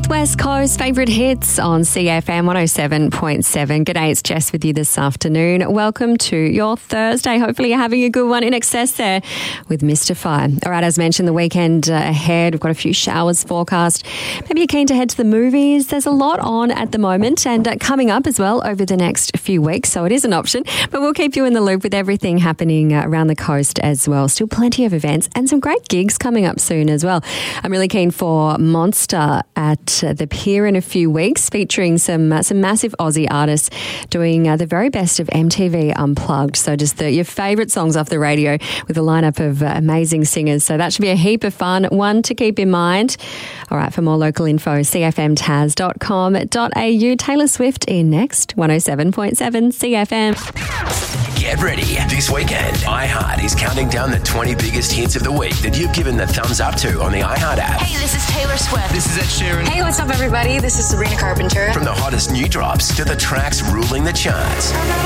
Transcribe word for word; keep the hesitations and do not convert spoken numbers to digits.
Northwest Coast favourite hits on C F M one oh seven point seven. G'day, it's Jess with you this afternoon. Welcome to your Thursday. Hopefully you're having a good one in excess there with Mystify. All right, as mentioned, the weekend uh, ahead. We've got a few showers forecast. Maybe you're keen to head to the movies. There's a lot on at the moment and uh, coming up as well over the next few weeks. So it is an option, but we'll keep you in the loop with everything happening uh, around the coast as well. Still plenty of events and some great gigs coming up soon as well. I'm really keen for Monster at uh, the Pier in a few weeks, featuring some uh, some massive Aussie artists doing uh, the very best of M T V Unplugged. So just the, your favourite songs off the radio with a lineup of uh, amazing singers. So that should be a heap of fun, one to keep in mind. All right, for more local info, c f m taz dot com dot a u. Taylor Swift in next, one oh seven point seven C F M. Get ready. This weekend, iHeart is counting down the twenty biggest hits of the week that you've given the thumbs up to on the iHeart app. Hey, this is Taylor Swift. This is Ed Sheeran. Hey, what's up, everybody? This is Sabrina Carpenter. From the hottest new drops to the tracks ruling the charts.